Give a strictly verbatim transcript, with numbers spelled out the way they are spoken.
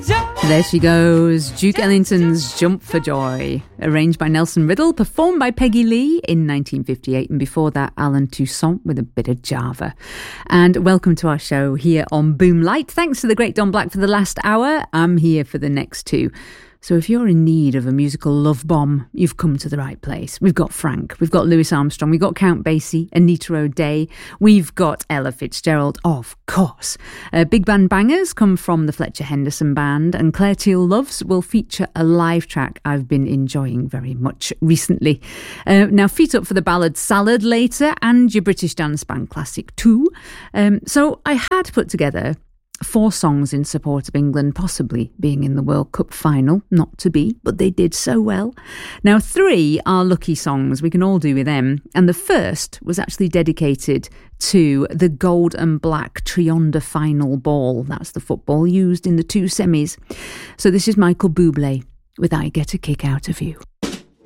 There she goes, Duke Ellington's Jump for Joy, arranged by Nelson Riddle, performed by Peggy Lee in nineteen fifty-eight, and before that Alan Toussaint with a bit of Java. And welcome to our show here on Boomlight. Thanks to the great Don Black for the last hour. I'm here for the next two. So if you're in need of a musical love bomb, you've come to the right place. We've got Frank, we've got Louis Armstrong, we've got Count Basie, Anita O'Day, we've got Ella Fitzgerald, of course. Uh, big band bangers come from the Fletcher Henderson Band, and Claire Teal Loves will feature a live track I've been enjoying very much recently. Uh, now, feet up for the ballad Salad later, and your British dance band classic too. Um, so I had put together four songs in support of England possibly being in the World Cup final. Not to be, but they did so well. Now, three are lucky songs. We can all do with them. And the first was actually dedicated to the gold and black Trionder final ball. That's the football used in the two semis. So this is Michael Bublé with I Get a Kick Out of You.